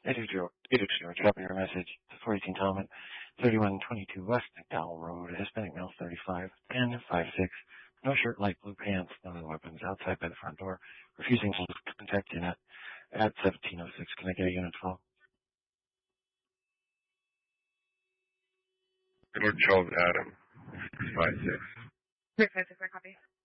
820, drop your message to 418 Talman, 3122 West McDowell Road, Hispanic male 35, and 56. No shirt, light blue pants, no other weapons, outside by the front door, refusing to contact unit at 1706. Can I get a unit 12? Edward Charles Adam, 656. 656, I copy.